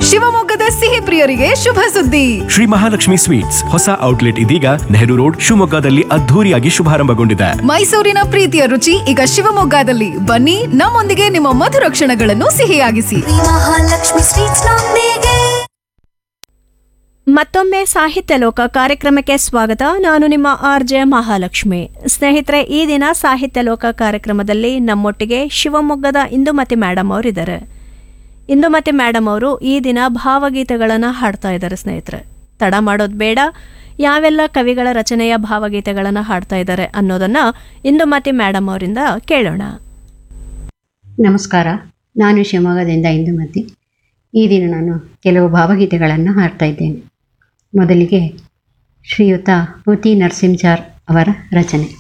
ಶಿವಮೊಗ್ಗದ ಸಿಹಿ ಪ್ರಿಯರಿಗೆ ಶುಭ ಸುದ್ದಿ. ಶ್ರೀ ಮಹಾಲಕ್ಷ್ಮಿ ಸ್ವೀಟ್ಸ್ ಹೊಸ ಔಟ್ಲೆಟ್ ಇದೀಗ ನೆಹರು ರೋಡ್ ಶಿವಮೊಗ್ಗದಲ್ಲಿ ಅದ್ಧೂರಿಯಾಗಿ ಶುಭಾರಂಭಗೊಂಡಿದೆ. ಮೈಸೂರಿನ ಪ್ರೀತಿಯ ರುಚಿ ಈಗ ಶಿವಮೊಗ್ಗದಲ್ಲಿ. ಬನ್ನಿ, ನಮ್ಮೊಂದಿಗೆ ನಿಮ್ಮ ಮಧುರ ಕ್ಷಣಗಳನ್ನು ಸಿಹಿಯಾಗಿಸಿ. ಮಹಾಲಕ್ಷ್ಮಿ ಸ್ವೀಟ್ಸ್ ನೊಂದಿಗೆ. ಮತ್ತೊಮ್ಮೆ ಸಾಹಿತ್ಯ ಲೋಕ ಕಾರ್ಯಕ್ರಮಕ್ಕೆ ಸ್ವಾಗತ. ನಾನು ನಿಮ್ಮ RJ ಮಹಾಲಕ್ಷ್ಮಿ. ಸ್ನೇಹಿತರೆ, ಈ ದಿನ ಸಾಹಿತ್ಯ ಲೋಕ ಕಾರ್ಯಕ್ರಮದಲ್ಲಿ ನಮ್ಮೊಟ್ಟಿಗೆ ಶಿವಮೊಗ್ಗದ ಇಂದುಮತಿ ಮೇಡಮ್ ಅವರಿದ್ದಾರೆ. ಇಂದುಮತಿ ಮೇಡಮ್ ಅವರು ಈ ದಿನ ಭಾವಗೀತೆಗಳನ್ನು ಹಾಡ್ತಾ ಇದ್ದಾರೆ. ಸ್ನೇಹಿತರೆ, ತಡ ಮಾಡೋದು ಬೇಡ, ಯಾವೆಲ್ಲ ಕವಿಗಳ ರಚನೆಯ ಭಾವಗೀತೆಗಳನ್ನು ಹಾಡ್ತಾ ಇದ್ದಾರೆ ಅನ್ನೋದನ್ನ ಇಂದುಮತಿ ಮೇಡಮ್ ಅವರಿಂದ ಕೇಳೋಣ. ನಮಸ್ಕಾರ, ನಾನು ಶಿವಮೊಗ್ಗದಿಂದ ಇಂದುಮತಿ. ಈ ದಿನ ನಾನು ಕೆಲವು ಭಾವಗೀತೆಗಳನ್ನು ಹಾಡ್ತಾ ಇದ್ದೇನೆ. ಮೊದಲಿಗೆ ಶ್ರೀಯುತ ಪೂತಿ ನರಸಿಂಚಾರ್ ಅವರ ರಚನೆ.